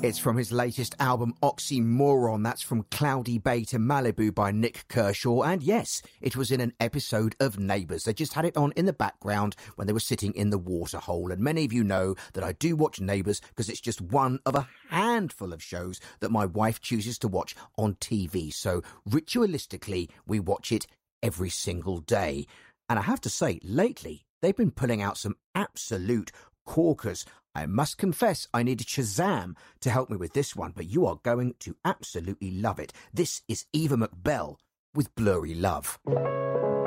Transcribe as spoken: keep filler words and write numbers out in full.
It's from his latest album, Oxymoron. That's From Cloudy Bay to Malibu by Nick Kershaw. And yes, it was in an episode of Neighbours. They just had it on in the background when they were sitting in the waterhole. And many of you know that I do watch Neighbours because it's just one of a handful of shows that my wife chooses to watch on T V. So ritualistically, we watch it every single day. And I have to say, lately, they've been pulling out some absolute corkers. I must confess I needed Shazam to help me with this one, but you are going to absolutely love it. This is Eva McBell with Blurry Love.